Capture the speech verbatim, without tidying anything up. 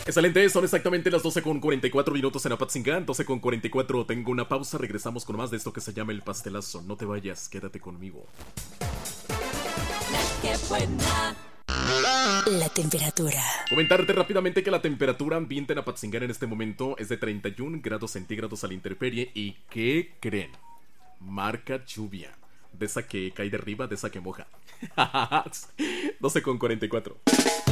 Excelente, son exactamente las doce con cuarenta y cuatro minutos en Apatzingán. doce con cuarenta y cuatro, tengo una pausa, regresamos con más de esto que se llama El Pastelazo. No te vayas, quédate conmigo. ¡Qué buena! La temperatura. Comentarte rápidamente que la temperatura ambiente en Apatzingán en este momento es de treinta y un grados centígrados a la intemperie. ¿Y qué creen? Marca lluvia. De esa que cae de arriba, de esa que moja. doce con cuarenta y cuatro.